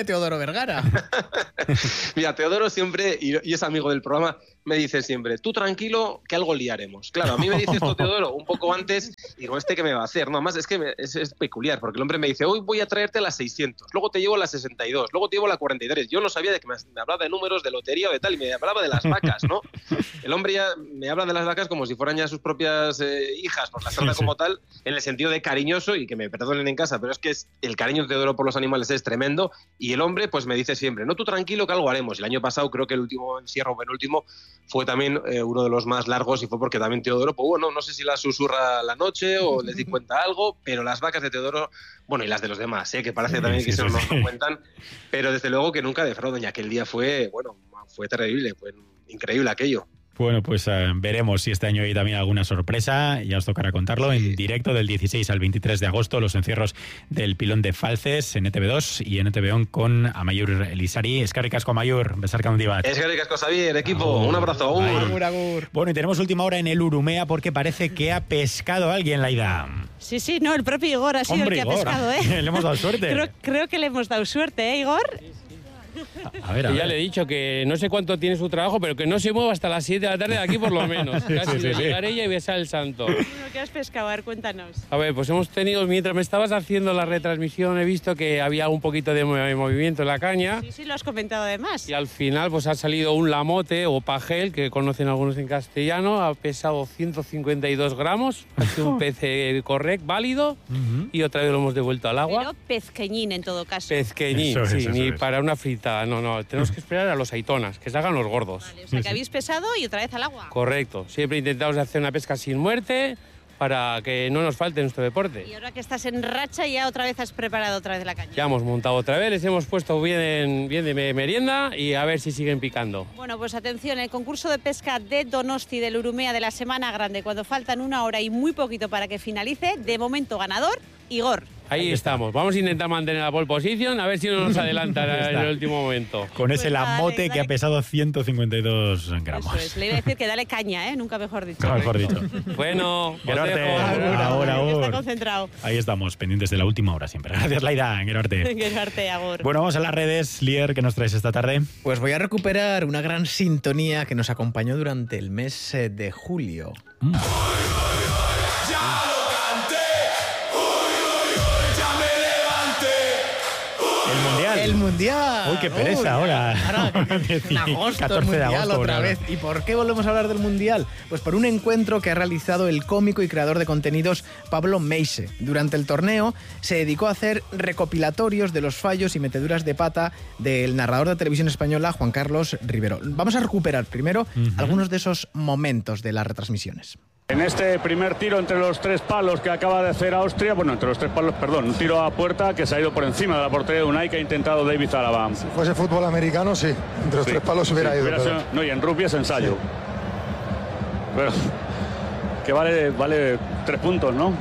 escribe Teodoro Vergara. Mira, Teodoro siempre, y, y es amigo del programa, me dice siempre, tú tranquilo, que algo liaremos. Claro, a mí me dice esto Teodoro un poco antes, y digo, ¿este qué me va a hacer? No, más es que me, es, es peculiar, porque el hombre me dice, hoy voy a traerte las seiscientos, luego te llevo las sesenta y dos, luego te llevo la cuarenta y tres. Yo no sabía de que me, me hablaba de números, de lotería o de tal, y me hablaba de las vacas, ¿no? El hombre ya me habla de las vacas como si fueran ya sus propias eh, hijas, pues las trata como tal, en el sentido de cariñoso, y que me perdonen en casa, pero es que es, el cariño de Teodoro por los animales es tremendo, y el hombre pues me dice siempre, no, tú tranquilo, que algo haremos. El año pasado, creo que el último encierro penúltimo fue también eh, uno de los más largos, y fue porque también Teodoro, pues bueno, no sé si la susurra la noche o les di cuenta algo, pero las vacas de Teodoro, bueno, y las de los demás, ¿eh? Que parece también sí, que sí, se nos sí. lo cuentan, pero desde luego que nunca defraudan, y aquel día fue, bueno, fue terrible, fue increíble aquello. Bueno, pues uh, veremos si este año hay también alguna sorpresa. Ya os tocará contarlo en directo del dieciséis al veintitrés de agosto, los encierros del Pilón de Falces en E T V dos y en E T V uno con Amaiur Elizari. Eskerrik asko, Amaiur, besarka handi bat. Eskerrik asko, Xavier, equipo, agur. Un abrazo. Agur. Agur, agur. Bueno, y tenemos última hora en el Urumea porque parece que ha pescado a alguien, Laida. Sí, sí, no, el propio Igor ha sido Hombre, el que Igor. ha pescado, ¿eh? Le hemos dado suerte. creo, creo que le hemos dado suerte, ¿eh, Igor? A ver, a ver. Ya le he dicho que no sé cuánto tiene su trabajo, pero que no se mueva hasta las siete de la tarde de aquí por lo menos. Casi sí, sí, sí. llegaré ella y besar el santo. ¿Qué has pescado? A ver, cuéntanos. A ver, pues hemos tenido, mientras me estabas haciendo la retransmisión, he visto que había un poquito de movimiento en la caña. Sí, sí, lo has comentado además. Y al final pues ha salido un lamote o pajel, que conocen algunos en castellano, ha pesado ciento cincuenta y dos gramos, ha sido un pez correcto, válido, uh-huh. y otra vez lo hemos devuelto al agua. Pero pezqueñín en todo caso. Pezqueñín, eso sí, es, eso ni es. para una fritada, no, no, tenemos que esperar a los aitonas, que se hagan los gordos. Vale, o sea, que habéis pesado y otra vez al agua. Correcto, siempre intentamos hacer una pesca sin muerte para que no nos falte nuestro deporte. Y ahora que estás en racha, ya otra vez has preparado otra vez la caña. Ya hemos montado otra vez, les hemos puesto bien, bien de merienda y a ver si siguen picando. Bueno, pues atención, el concurso de pesca de Donosti del Urumea de la Semana Grande, cuando faltan una hora y muy poquito para que finalice, de momento ganador, Igor. Ahí estamos. Vamos a intentar mantener la pole position, a ver si no nos adelantan en el último momento. Con ese pues lamote dale, dale. que ha pesado ciento cincuenta y dos gramos. Eso es. Le iba a decir que dale caña, ¿eh? Nunca mejor dicho. Nunca mejor dicho. Bueno, Gerarte, ahora, ahora. Está concentrado. Ahí estamos, pendientes de la última hora siempre. Gracias, Laida. Gerarte. Gerarte, agur. Bueno, vamos a las redes. Lier, ¿qué nos traes esta tarde? Pues voy a recuperar una gran sintonía que nos acompañó durante el mes de julio. Mm. El Mundial. El Mundial. Uy, qué pereza Uy, ahora. ahora en agosto el Mundial agosto, otra claro. vez. ¿Y por qué volvemos a hablar del Mundial? Pues por un encuentro que ha realizado el cómico y creador de contenidos Pablo Meise. Durante el torneo se dedicó a hacer recopilatorios de los fallos y meteduras de pata del narrador de televisión española Juan Carlos Rivero. Vamos a recuperar primero uh-huh. algunos de esos momentos de las retransmisiones. En este primer tiro entre los tres palos que acaba de hacer Austria, bueno, entre los tres palos, perdón, un tiro a puerta que se ha ido por encima de la portería de Unai que ha intentado David Alaba. Si fuese fútbol americano, sí, entre los sí, tres palos hubiera sí, ido. Hubiera pero... sido, no, y en rugby es ensayo. Sí. Pero que vale, vale tres puntos, ¿no?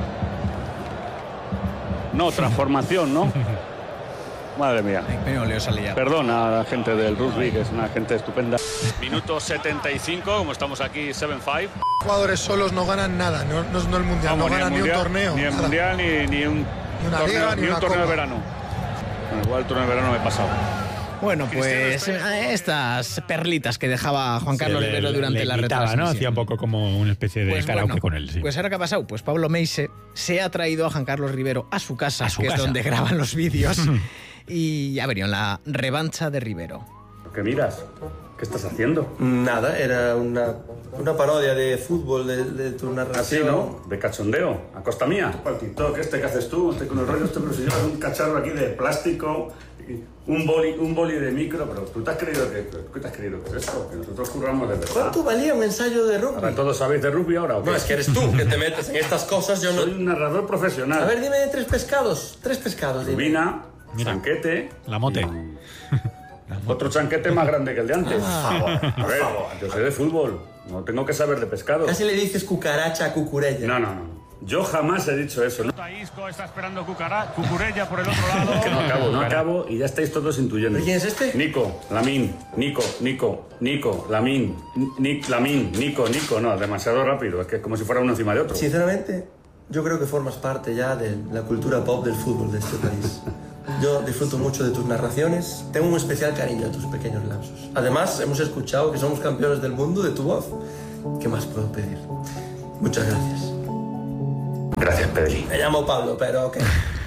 No, transformación, ¿no? Madre mía. Perdón a la gente del rugby, que es una gente estupenda. Minuto setenta y cinco, como estamos aquí, siete cinco. Jugadores solos no ganan nada, no, no, no el Mundial, Vamos, no ganan ni, mundial, ni un torneo. Ni el nada. Mundial, ni, ni un ni una torneo, liga, ni, ni un una torneo copa. de verano. Bueno, igual el torneo de verano me he pasado. Bueno, pues estas perlitas que dejaba Juan Carlos sí, Rivero durante le la gritaba, retransmisión. ¿no? Hacía un poco como una especie de pues karaoke bueno, con él. Sí. Pues ahora ¿qué ha pasado? Pues Pablo Meise se ha traído a Juan Carlos Rivero a su casa, a su que casa. es donde graban los vídeos, y ya verían la revancha de Rivero. ¿Qué miras? ¿Qué estás haciendo? Nada, era una, una parodia de fútbol, de, de tu narración. Así, ¿no? De cachondeo, a costa mía. Para el TikTok este que haces tú, este con el rollo este, pero si llevas un cacharro aquí de plástico, un boli, un boli de micro, pero tú te has creído que, ¿qué te has creído que es esto? Que nosotros curramos de verdad. ¿Cuánto valía un ensayo de rugby? ¿Ahora todos sabéis de rugby ahora o qué? No, es que eres tú que te metes en estas cosas, yo no... Soy un narrador profesional. A ver, dime de tres pescados, tres pescados. Rubina, chanquete... La mote. Otro chanquete más grande que el de antes. Ah, a ver, yo soy de fútbol, no tengo que saber de pescado. Casi le dices cucaracha a cucurella. No, no, no. Yo jamás he dicho eso. ¿No? Isco está esperando cucara, cucurella por el otro lado. Que no acabo, no acabo y ya estáis todos intuyendo. ¿Quién es este? Nico, Lamin, Nico, Nico, Nico, Lamin, Nick, Lamin, Nico, Nico. No, demasiado rápido, es que es como si fuera uno encima de otro. Sinceramente, yo creo que formas parte ya de la cultura pop del fútbol de este país. Yo disfruto mucho de tus narraciones. Tengo un especial cariño a tus pequeños lapsos. Además, hemos escuchado que somos campeones del mundo de tu voz. ¿Qué más puedo pedir? Muchas gracias. Gracias, Pedri. Me llamo Pablo, pero ¿qué?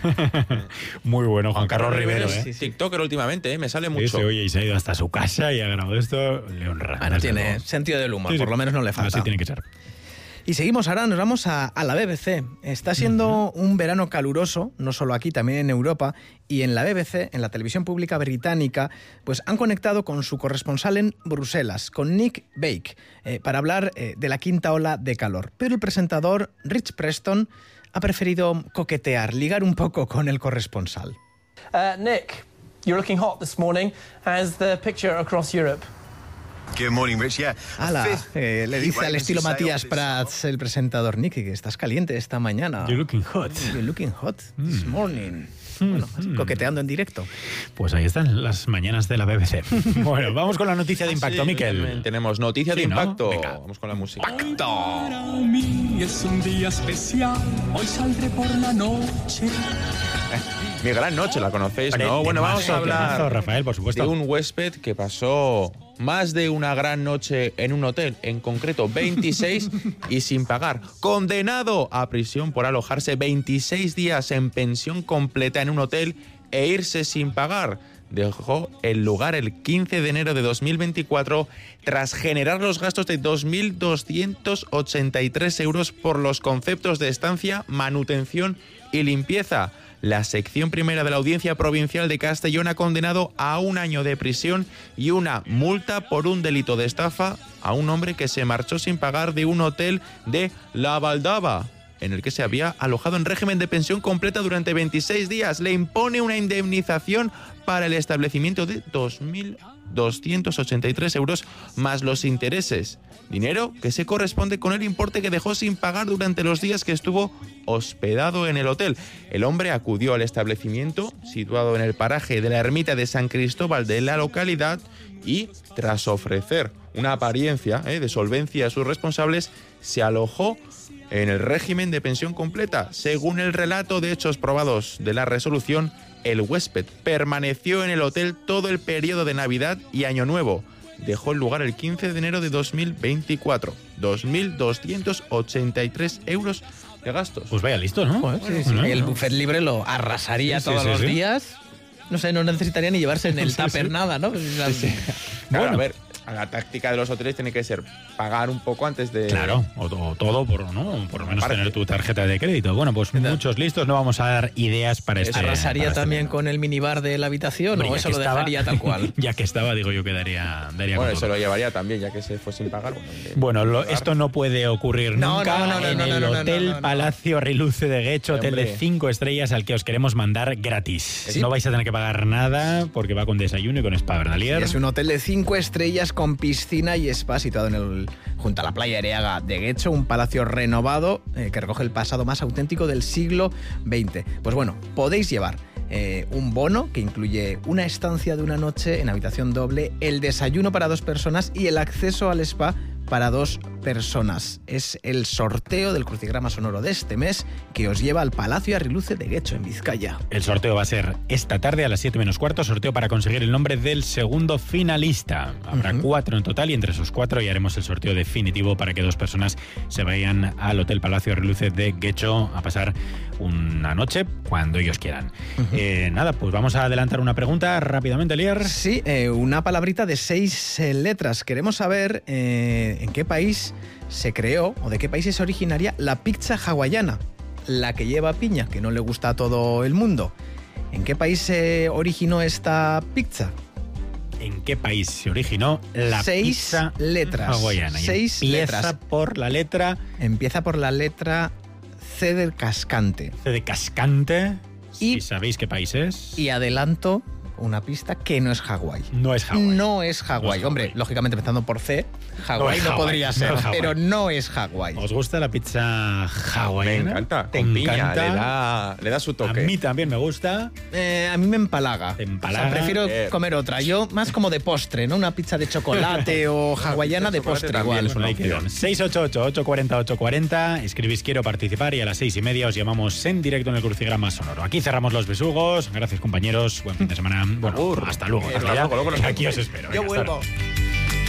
Muy bueno, Juan Carlos Rivero, ¿eh? Sí, sí. TikToker últimamente, ¿eh? Me sale mucho. Sí, sí, oye, y se ha ido hasta su casa y ha grabado esto. Le honra. Bueno, tiene sentido del humor, Sí, sí. por lo menos no le falta. Así tiene que ser. Y seguimos ahora, nos vamos a, a la B B C. Está siendo uh-huh. un verano caluroso, no solo aquí, también en Europa, y en la B B C, en la televisión pública británica, pues han conectado con su corresponsal en Bruselas, con Nick Bake, eh, para hablar eh, de la quinta ola de calor. Pero el presentador, Rich Preston, ha preferido coquetear, ligar un poco con el corresponsal. Uh, Nick, you're looking hot this morning as the picture across Europe. Good morning, Rich. Yeah. Ala, eh, le dice al estilo Matías Prats, el presentador, Nick, que estás caliente esta mañana. You're looking hot. You're looking hot this Mm. morning. Bueno, así, coqueteando en directo. Pues ahí están las mañanas de la B B C. Bueno, vamos con la noticia de impacto, Sí, Miquel. Tenemos noticia Sí, de ¿no? impacto. Venga. Vamos con la música. Para mí es un día especial, hoy saldré por la noche. Mi gran noche, la conocéis, Hombre, ¿no? Bueno, vamos a temazo, hablar temazo, Rafael, por supuesto. de un huésped que pasó más de una gran noche en un hotel, en concreto veintiséis, y sin pagar. Condenado a prisión por alojarse veintiséis días en pensión completa en un hotel e irse sin pagar. Dejó el lugar el quince de enero de dos mil veinticuatro tras generar los gastos de dos mil doscientos ochenta y tres euros por los conceptos de estancia, manutención y limpieza. La sección primera de la Audiencia Provincial de Castellón ha condenado a un año de prisión y una multa por un delito de estafa a un hombre que se marchó sin pagar de un hotel de La Valdava, en el que se había alojado en régimen de pensión completa durante veintiséis días. Le impone una indemnización para el establecimiento de dos mil doscientos ochenta y tres euros más los intereses. Dinero que se corresponde con el importe que dejó sin pagar durante los días que estuvo hospedado en el hotel. El hombre acudió al establecimiento, situado en el paraje de la ermita de San Cristóbal de la localidad, y tras ofrecer una apariencia eh, de solvencia a sus responsables, se alojó en el régimen de pensión completa. Según el relato de hechos probados de la resolución, el huésped permaneció en el hotel todo el periodo de Navidad y Año Nuevo. Dejó el lugar el quince de enero de dos mil veinticuatro. dos mil doscientos ochenta y tres euros de gastos. Pues vaya listo, ¿no? Joder, sí, sí. No, El no. buffet libre lo arrasaría Sí, sí, todos sí, los sí. días. No sé, no necesitaría ni llevarse en el Sí, tupper sí. nada, ¿no? Claro, Bueno. a ver, la táctica de los hoteles tiene que ser pagar un poco antes de... Claro, o, o todo, por, ¿no? por lo menos Aparte. tener tu tarjeta de crédito. Bueno, pues muchos listos, no vamos a dar ideas para este. ¿Arrasaría para este también verano. con el minibar de la habitación Hombre, o ya eso que lo estaba- dejaría tal cual? Ya que estaba, digo yo que daría, daría Bueno, con se todo. lo llevaría también, ya que se fue sin pagar. Bueno, que- Bueno, lo- esto no puede ocurrir No, nunca no, no, no, en no, el no, no, no, Hotel no, no. Palacio Riluce de Guecho, hotel de Hombre. cinco estrellas al que os queremos mandar gratis. Sí. No vais a tener que pagar nada porque va con desayuno y con spa, ¿verdad, Lier? Es un hotel de cinco estrellas con piscina y spa situado en el, junto a la playa Areaga de Guecho, un palacio renovado eh, que recoge el pasado más auténtico del siglo veinte. Pues bueno, podéis llevar eh, un bono que incluye una estancia de una noche en habitación doble, el desayuno para dos personas y el acceso al spa para dos personas. Es el sorteo del crucigrama sonoro de este mes que os lleva al Palacio Arriluce de Guecho, en Vizcaya. El sorteo va a ser esta tarde a las siete menos cuarto, sorteo para conseguir el nombre del segundo finalista. Habrá Ujú. cuatro en total y entre esos cuatro ya haremos el sorteo definitivo para que dos personas se vayan al Hotel Palacio Riluce de Guecho a pasar una noche cuando ellos quieran. Eh, nada, pues vamos a adelantar una pregunta rápidamente, Lier. Sí, eh, una palabrita de seis eh, letras. Queremos saber eh, en qué país se creó o de qué país es originaria la pizza hawaiana, la que lleva piña, que no le gusta a todo el mundo. ¿En qué país se originó esta pizza? ¿En qué país se originó la Seis pizza letras. hawaiana? Y Seis empieza letras. por la letra Empieza por la letra C del cascante. C de cascante. Y- si sabéis qué país es. Y adelanto una pista que no es Hawái. No es Hawái. No es Hawái. No Hombre, Hawái. lógicamente empezando por C, Hawái No no, es podría Hawái, ser, no es Hawái. pero no es Hawái. ¿Os gusta la pizza hawaiana? Me encanta, ¿Te con piña, encanta? le da, le da su toque. A mí también me gusta. Eh, a mí me empalaga. ¿Te empalaga? O sea, prefiero Eh. comer otra. Yo más como de postre, ¿no? Una pizza de chocolate o hawaiana de chocolate postre también igual. es una Ahí quedan. seis ocho ocho, ocho cuatro cero, ocho cuatro cero. Escribís quiero participar y a las seis y media os llamamos en directo en el crucigrama sonoro. Aquí cerramos los besugos. Gracias, compañeros. Buen fin de semana. Bueno, hasta luego. Hasta Hasta luego, ya. luego nos Aquí os vemos. espero. Yo Venga, hasta vuelvo. ahora.